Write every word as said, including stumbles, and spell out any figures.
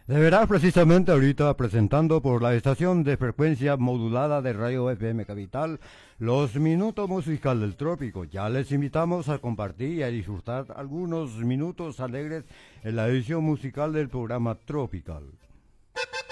De veras, precisamente ahorita presentando por la estación de frecuencia modulada de Radio F M Capital los minutos musical del trópico. Ya les invitamos a compartir y a disfrutar algunos minutos alegres en la edición musical del programa Tropical.